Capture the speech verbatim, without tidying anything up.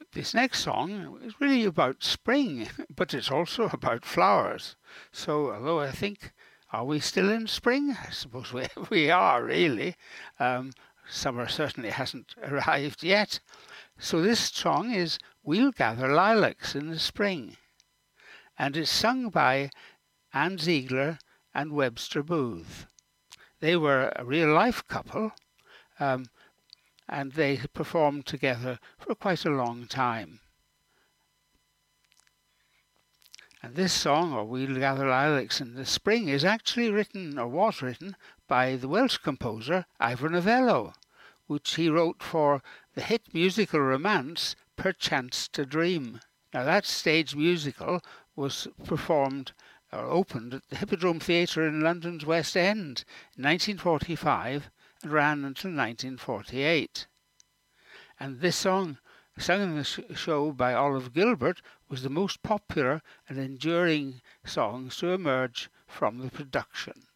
This next song is really about spring, but it's also about flowers. So, although I think, are we still in spring? I suppose we, we are, really. Um, summer certainly hasn't arrived yet. So this song is We'll Gather Lilacs in the Spring. And it's sung by Ann Ziegler and Webster Booth. They were a real-life couple, um, and they performed together for quite a long time. And this song, or We'll Gather Lilacs in the Spring, is actually written, or was written, by the Welsh composer Ivor Novello, which he wrote for the hit musical romance Perchance to Dream. Now that stage musical was performed or opened at the Hippodrome Theatre in London's West End in nineteen forty-five and ran until nineteen forty-eight. And this song, sung in the sh- show by Olive Gilbert, was the most popular and enduring songs to emerge from the production.